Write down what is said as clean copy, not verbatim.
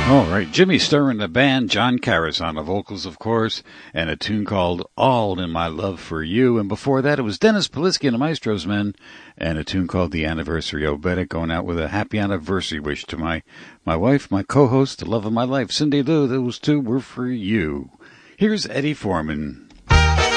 All right, Jimmy Sturr and the band, John Karas on the vocals, of course, and a tune called All in My Love for You. And before that, it was Dennis Polisky and the Maestros Men, and a tune called The Anniversary Obedic, going out with a happy anniversary wish to my wife, my co-host, the love of my life, Cindy Lou. Those two were for you. Here's Eddie Foreman.